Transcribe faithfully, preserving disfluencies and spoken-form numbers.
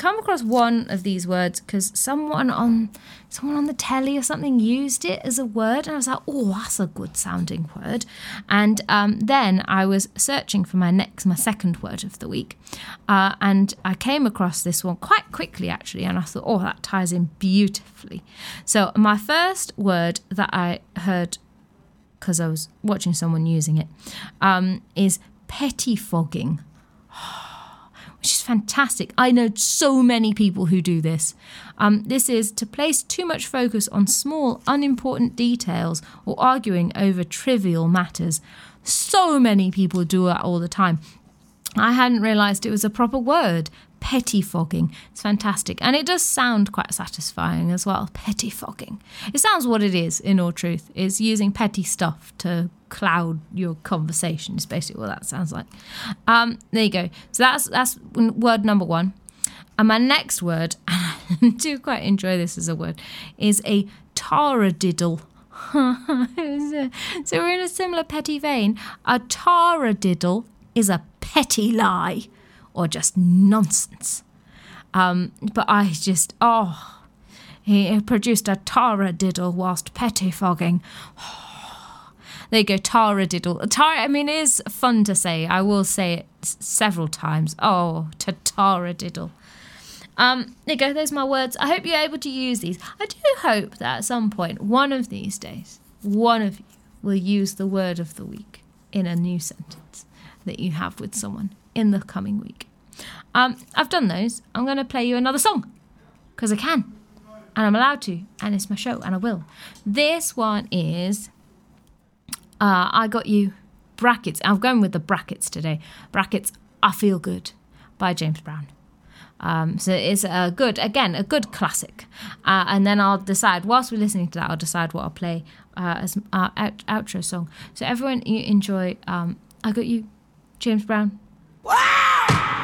come across one of these words because someone on someone on the telly or something used it as a word, and I was like, oh, that's a good sounding word. And um, then I was searching for my next, my second word of the week, uh, and I came across this one quite quickly actually, and I thought, oh, that ties in beautifully. So my first word that I heard, because I was watching someone using it, um, is pettifogging, which is fantastic. I know so many people who do this. Um, this is to place too much focus on small, unimportant details or arguing over trivial matters. So many people do that all the time. I hadn't realised it was a proper word. Pettifogging. It's fantastic. And it does sound quite satisfying as well. Pettifogging. It sounds what it is, in all truth, is using petty stuff to cloud your conversation is basically what that sounds like. Um, there you go. So that's that's word number one. And my next word, and I do quite enjoy this as a word, is a taradiddle. So we're in a similar petty vein. A taradiddle is a petty lie or just nonsense. Um, but I just, oh, he produced a taradiddle whilst pettifogging. Oh, there you go, taradiddle. Tar, I mean, it is fun to say. I will say it s- several times. Oh, to taradiddle. Um, there you go, those are my words. I hope you're able to use these. I do hope that at some point, one of these days, one of you will use the word of the week in a new sentence that you have with someone in the coming week. Um, I've done those. I'm going to play you another song because I can and I'm allowed to, and it's my show and I will. This one is uh, I Got You brackets. I'm going with the brackets today. Brackets, I Feel Good by James Brown. Um, so it's a good, again, a good classic. Uh, and then I'll decide, whilst we're listening to that, I'll decide what I'll play uh, as our out- outro song. So everyone, you enjoy um, I Got You, James Brown.